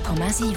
100,7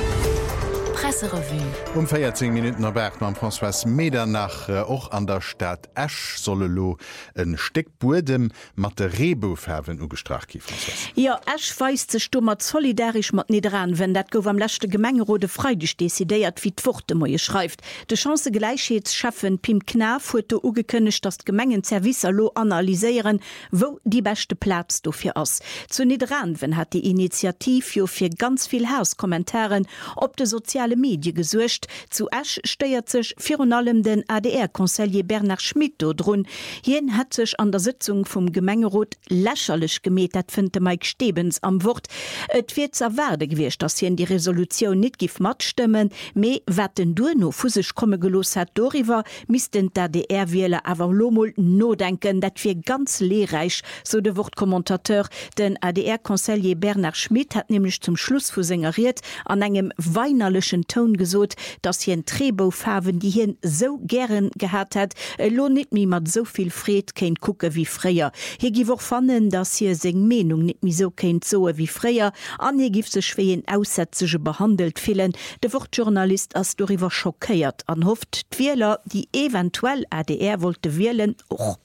Presserevue. 14 Minuten erwerkt man François Medernach och an der Stadt Esch solle lo en Steckburdem mat de Rebofärwen ugestracht gi. Ja, Esch weist ze stummer solidarisch mat net dran, wenn dat gouf am lachte Gemengerode freidig desideiert wie d'Wurte moie schreift. De Chance Gleichheitsschaffen Pim Knaf huet de ugekënnecht dat Gemengen Servicer lo analyseieren, wo die beste Platz dofir ass. Zu net dran, wenn hat die Initiativ jo fir ganz viel Hauskommentaren op de soziale Medie gesuercht. Zu Esch steiert sech vir allem den ADR-Konseiller Bernard Schmidt drun. Hien hat sech an der Sitzung vum Gemengerot lächerlich gemet, dat findte Mike Stebens am Wort. Et wird zerwerde gewircht, dass hien die Resolution nicht gif mat stimmen, me wat den du no fusig komme gelos hat doriwer, mis den ADR-Wähler awer lomol no denken, dat wir ganz lehrreich, so de Wortkommentateur, den ADR-Konseiller Bernard Schmidt hat nämlich zum Schluss fusingeriert an engem weinerlichen Ton gesot, dass hien Trebofarben, die hien so gern gehabt hat, lo nicht mi mat soviel Fred kein Kucke wie freier. Hier gi auch fannen, dass hier seg Menung nicht mi so kein Zoe wie freier, an hier gif se schween aussätzige behandelt fehlen. Der Wortjournalist as darüber schockiert an hofft d'Wähler, die eventuell ADR wollte wählen, och.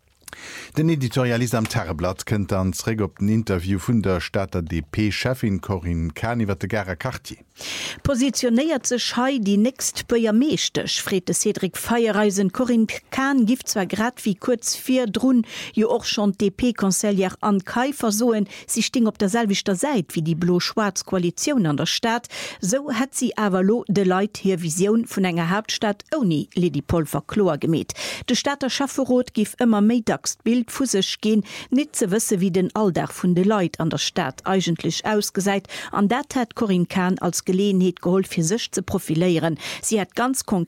Den Editorialist am Terreblatt kennt ans Reg op den Interview vun der Stadter DP-Chefin Corinne Kahn iwwer de Gara Cartier. Positioniert sech hei die nächst beier meeschtech, frete Cedric Feierreisen. Corinne Kahn gift zwar grad wie kurz vier drun, jo och schon DP-Konseiller an Kai versoen, sie sting op derselvichter Seit wie die Blo-Schwarz-Koalition an der Stadt. So hat sie awer lo de Leiit hier Vision vun enger Hauptstadt oni Lady Pulver Chlor gemet. De Stadter Schafferot gif immer méi Bild fusech gehen, nicht zu wissen, wie den Alldach von de Leute an der Stadt eigentlich ausgeseit. An dat hat Corinne Kahn als Gelegenheit geholt, für sich zu profilieren. Sie hat ganz konkret